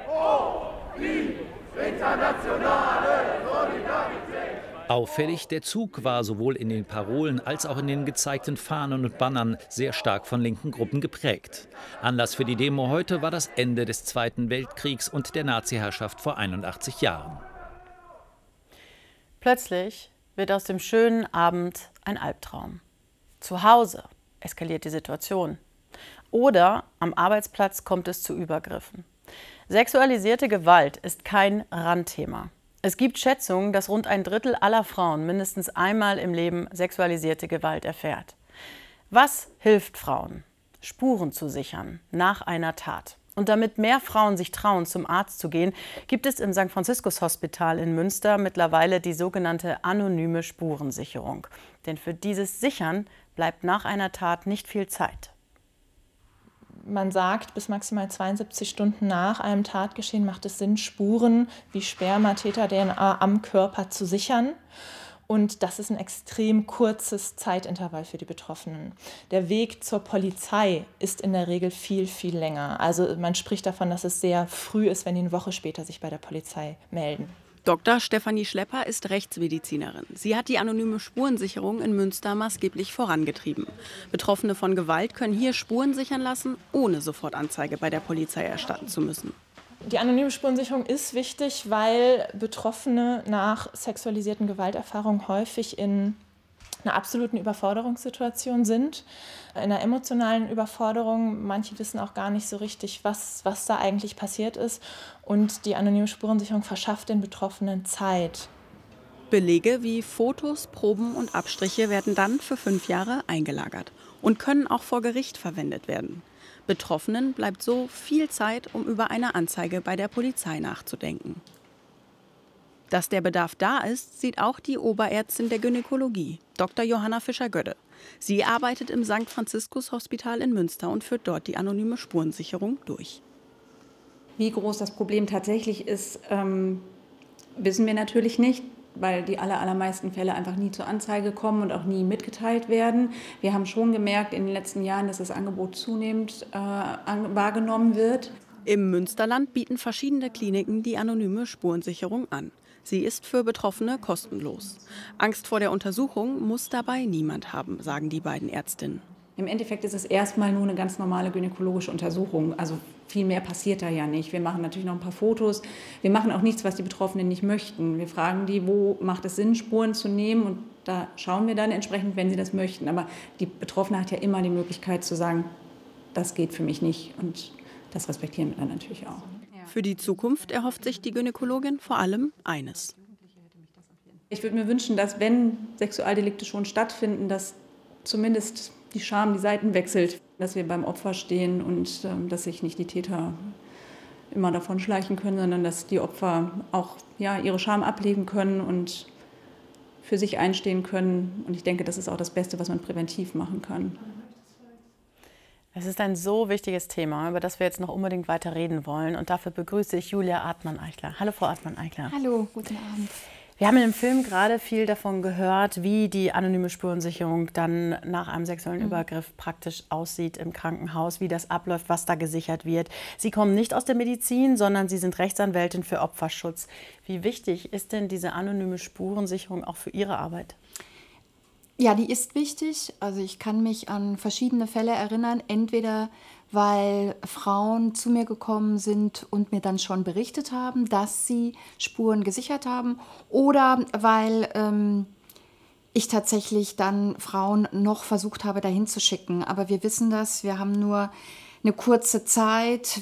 Auffällig, der Zug war sowohl in den Parolen als auch in den gezeigten Fahnen und Bannern sehr stark von linken Gruppen geprägt. Anlass für die Demo heute war das Ende des Zweiten Weltkriegs und der Nazi-Herrschaft vor 81 Jahren. Plötzlich wird aus dem schönen Abend ein Albtraum. Zu Hause eskaliert die Situation. Oder am Arbeitsplatz kommt es zu Übergriffen. Sexualisierte Gewalt ist kein Randthema. Es gibt Schätzungen, dass rund 1/3 aller Frauen mindestens einmal im Leben sexualisierte Gewalt erfährt. Was hilft Frauen? Spuren zu sichern nach einer Tat. Und damit mehr Frauen sich trauen, zum Arzt zu gehen, gibt es im St. Franziskus Hospital in Münster mittlerweile die sogenannte anonyme Spurensicherung. Denn für dieses Sichern bleibt nach einer Tat nicht viel Zeit. Man sagt, bis maximal 72 Stunden nach einem Tatgeschehen macht es Sinn, Spuren wie Sperma, Täter-DNA am Körper zu sichern. Und das ist ein extrem kurzes Zeitintervall für die Betroffenen. Der Weg zur Polizei ist in der Regel viel, viel länger. Also man spricht davon, dass es sehr früh ist, wenn die eine Woche später sich bei der Polizei melden. Dr. Stefanie Schlepper ist Rechtsmedizinerin. Sie hat die anonyme Spurensicherung in Münster maßgeblich vorangetrieben. Betroffene von Gewalt können hier Spuren sichern lassen, ohne sofort Anzeige bei der Polizei erstatten zu müssen. Die anonyme Spurensicherung ist wichtig, weil Betroffene nach sexualisierten Gewalterfahrungen häufig in einer absoluten Überforderungssituation sind, in einer emotionalen Überforderung. Manche wissen auch gar nicht so richtig, was da eigentlich passiert ist. Und die anonyme Spurensicherung verschafft den Betroffenen Zeit. Belege wie Fotos, Proben und Abstriche werden dann für 5 Jahre eingelagert und können auch vor Gericht verwendet werden. Betroffenen bleibt so viel Zeit, um über eine Anzeige bei der Polizei nachzudenken. Dass der Bedarf da ist, sieht auch die Oberärztin der Gynäkologie, Dr. Johanna Fischer-Gödde. Sie arbeitet im St. Franziskus Hospital in Münster und führt dort die anonyme Spurensicherung durch. Wie groß das Problem tatsächlich ist, wissen wir natürlich nicht, weil die allermeisten Fälle einfach nie zur Anzeige kommen und auch nie mitgeteilt werden. Wir haben schon gemerkt in den letzten Jahren, dass das Angebot zunehmend wahrgenommen wird. Im Münsterland bieten verschiedene Kliniken die anonyme Spurensicherung an. Sie ist für Betroffene kostenlos. Angst vor der Untersuchung muss dabei niemand haben, sagen die beiden Ärztinnen. Im Endeffekt ist es erstmal nur eine ganz normale gynäkologische Untersuchung. Also viel mehr passiert da ja nicht. Wir machen natürlich noch ein paar Fotos. Wir machen auch nichts, was die Betroffenen nicht möchten. Wir fragen die, wo macht es Sinn, Spuren zu nehmen. Und da schauen wir dann entsprechend, wenn sie das möchten. Aber die Betroffene hat ja immer die Möglichkeit zu sagen, das geht für mich nicht. Und das respektieren wir dann natürlich auch. Für die Zukunft erhofft sich die Gynäkologin vor allem eines. Ich würde mir wünschen, dass wenn Sexualdelikte schon stattfinden, dass zumindest die Scham die Seiten wechselt, dass wir beim Opfer stehen und dass sich nicht die Täter immer davon schleichen können, sondern dass die Opfer auch ihre Scham ablegen können und für sich einstehen können. Und ich denke, das ist auch das Beste, was man präventiv machen kann. Es ist ein so wichtiges Thema, über das wir jetzt noch unbedingt weiter reden wollen. Und dafür begrüße ich Julia Artmann-Eichler. Hallo, Frau Artmann-Eichler. Hallo, guten Abend. Wir haben im Film gerade viel davon gehört, wie die anonyme Spurensicherung dann nach einem sexuellen Übergriff praktisch aussieht im Krankenhaus, wie das abläuft, was da gesichert wird. Sie kommen nicht aus der Medizin, sondern Sie sind Rechtsanwältin für Opferschutz. Wie wichtig ist denn diese anonyme Spurensicherung auch für Ihre Arbeit? Ja, die ist wichtig. Also ich kann mich an verschiedene Fälle erinnern, entweder weil Frauen zu mir gekommen sind und mir dann schon berichtet haben, dass sie Spuren gesichert haben, oder weil ich tatsächlich dann Frauen noch versucht habe, dahin zu schicken. Aber wir wissen das, wir haben nur eine kurze Zeit,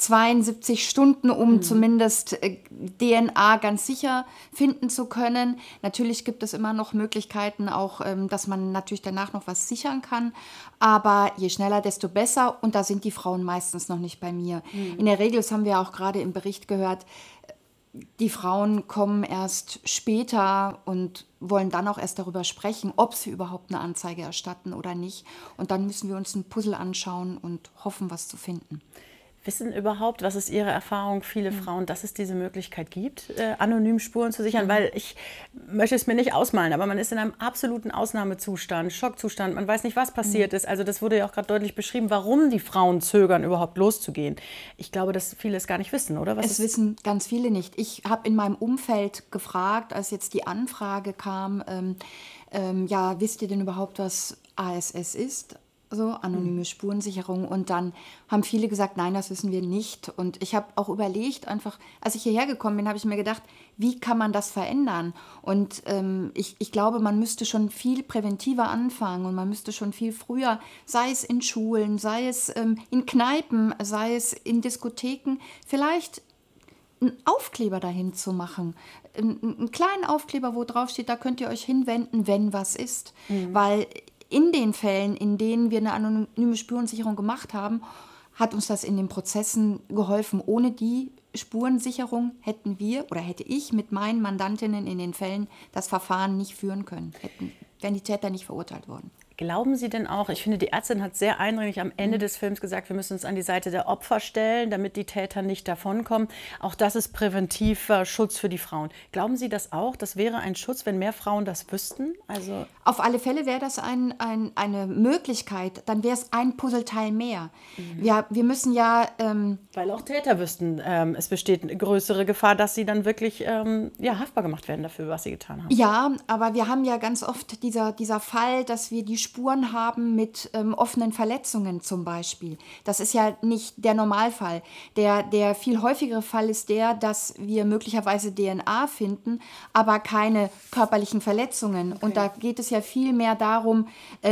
72 Stunden, um zumindest DNA ganz sicher finden zu können. Natürlich gibt es immer noch Möglichkeiten, auch, dass man natürlich danach noch was sichern kann. Aber je schneller, desto besser. Und da sind die Frauen meistens noch nicht bei mir. In der Regel, das haben wir auch gerade im Bericht gehört, die Frauen kommen erst später und wollen dann auch erst darüber sprechen, ob sie überhaupt eine Anzeige erstatten oder nicht. Und dann müssen wir uns ein Puzzle anschauen und hoffen, was zu finden. Wissen überhaupt, was ist Ihre Erfahrung, viele Frauen, dass es diese Möglichkeit gibt, anonym Spuren zu sichern? Weil ich möchte es mir nicht ausmalen, aber man ist in einem absoluten Ausnahmezustand, Schockzustand. Man weiß nicht, was passiert ist. Also das wurde ja auch gerade deutlich beschrieben, warum die Frauen zögern, überhaupt loszugehen. Ich glaube, dass viele es gar nicht wissen, oder? Es wissen ganz viele nicht. Ich habe in meinem Umfeld gefragt, als jetzt die Anfrage kam, ja, wisst ihr denn überhaupt, was ASS ist? So, anonyme Spurensicherung. Und dann haben viele gesagt, nein, das wissen wir nicht. Und ich habe auch überlegt, einfach, als ich hierher gekommen bin, habe ich mir gedacht, wie kann man das verändern? Und ich glaube, man müsste schon viel präventiver anfangen und man müsste schon viel früher, sei es in Schulen, sei es in Kneipen, sei es in Diskotheken, vielleicht einen Aufkleber dahin zu machen. Einen kleinen Aufkleber, wo drauf steht, da könnt ihr euch hinwenden, wenn was ist. Weil in den Fällen, in denen wir eine anonyme Spurensicherung gemacht haben, hat uns das in den Prozessen geholfen. Ohne die Spurensicherung hätten wir oder hätte ich mit meinen Mandantinnen in den Fällen das Verfahren nicht führen können, wären die Täter nicht verurteilt worden. Glauben Sie denn auch, ich finde, die Ärztin hat sehr eindringlich am Ende des Films gesagt, wir müssen uns an die Seite der Opfer stellen, damit die Täter nicht davonkommen. Auch das ist präventiver Schutz für die Frauen. Glauben Sie das auch? Das wäre ein Schutz, wenn mehr Frauen das wüssten? Also auf alle Fälle wäre das eine Möglichkeit. Dann wäre es ein Puzzleteil mehr. Wir müssen ja... weil auch Täter wüssten, es besteht eine größere Gefahr, dass sie dann wirklich haftbar gemacht werden dafür, was sie getan haben. Ja, aber wir haben ja ganz oft dieser Fall, dass wir die Spuren haben mit offenen Verletzungen zum Beispiel. Das ist ja nicht der Normalfall. Der viel häufigere Fall ist der, dass wir möglicherweise DNA finden, aber keine körperlichen Verletzungen. Okay. Und da geht es ja viel mehr darum,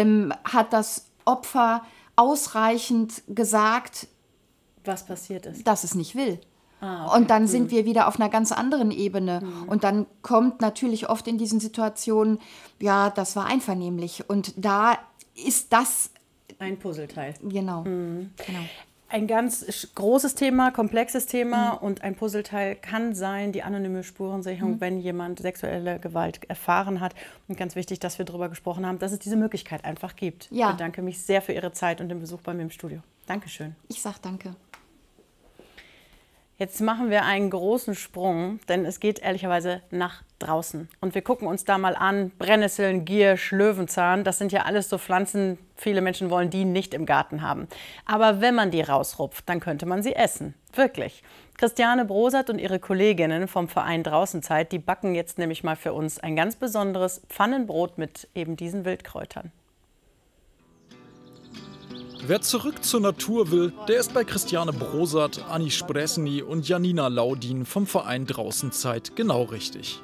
hat das Opfer ausreichend gesagt, was passiert ist, dass es nicht will. Okay. Und dann sind wir wieder auf einer ganz anderen Ebene. Und dann kommt natürlich oft in diesen Situationen, ja, das war einvernehmlich. Und da ist das ein Puzzleteil. Genau. Genau. Ein ganz großes Thema, komplexes Thema und ein Puzzleteil kann sein, die anonyme Spurensicherung, wenn jemand sexuelle Gewalt erfahren hat. Und ganz wichtig, dass wir darüber gesprochen haben, dass es diese Möglichkeit einfach gibt. Ja. Ich bedanke mich sehr für Ihre Zeit und den Besuch bei mir im Studio. Dankeschön. Ich sage danke. Jetzt machen wir einen großen Sprung, denn es geht ehrlicherweise nach draußen. Und wir gucken uns da mal an, Brennnesseln, Giersch, Löwenzahn, das sind ja alles so Pflanzen, viele Menschen wollen die nicht im Garten haben. Aber wenn man die rausrupft, dann könnte man sie essen. Wirklich. Christiane Brosert und ihre Kolleginnen vom Verein Draußenzeit, die backen jetzt nämlich mal für uns ein ganz besonderes Pfannenbrot mit eben diesen Wildkräutern. Wer zurück zur Natur will, der ist bei Christiane Brosert, Anni Spresny und Janina Laudin vom Verein Draußenzeit genau richtig.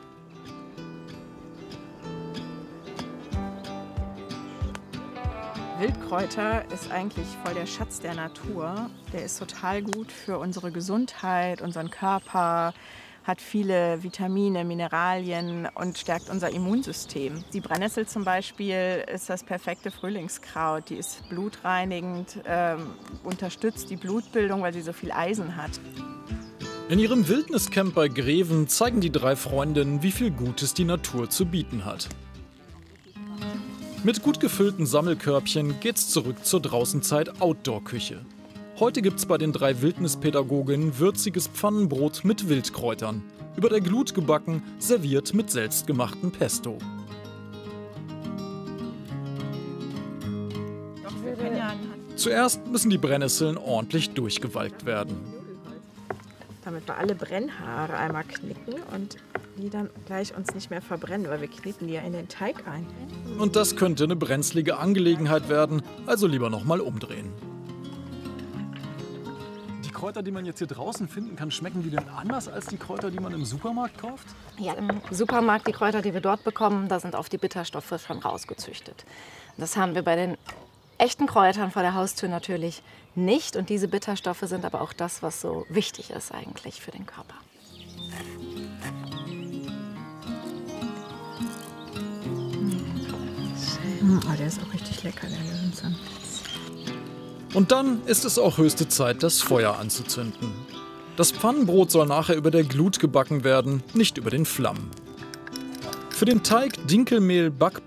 Wildkräuter ist eigentlich voll der Schatz der Natur. Der ist total gut für unsere Gesundheit, unseren Körper, hat viele Vitamine, Mineralien und stärkt unser Immunsystem. Die Brennnessel zum Beispiel ist das perfekte Frühlingskraut. Die ist blutreinigend, unterstützt die Blutbildung, weil sie so viel Eisen hat. In ihrem Wildniscamp bei Greven zeigen die drei Freundinnen, wie viel Gutes die Natur zu bieten hat. Mit gut gefüllten Sammelkörbchen geht's zurück zur Draußenzeit Outdoor-Küche. Heute gibt's bei den drei Wildnispädagoginnen würziges Pfannenbrot mit Wildkräutern. Über der Glut gebacken, serviert mit selbstgemachtem Pesto. Zuerst müssen die Brennnesseln ordentlich durchgewalkt werden. Damit wir alle Brennhaare einmal knicken und die dann gleich uns nicht mehr verbrennen, weil wir kneten die ja in den Teig ein. Und das könnte eine brenzlige Angelegenheit werden, also lieber nochmal umdrehen. Kräuter, die man jetzt hier draußen finden kann, schmecken die denn anders als die Kräuter, die man im Supermarkt kauft? Ja, im Supermarkt, die Kräuter, die wir dort bekommen, da sind auf die Bitterstoffe schon rausgezüchtet. Das haben wir bei den echten Kräutern vor der Haustür natürlich nicht. Und diese Bitterstoffe sind aber auch das, was so wichtig ist eigentlich für den Körper. Oh, der ist auch richtig lecker, der Löwenzahn. Und dann ist es auch höchste Zeit, das Feuer anzuzünden. Das Pfannenbrot soll nachher über der Glut gebacken werden, nicht über den Flammen. Für den Teig Dinkelmehl, Backpulver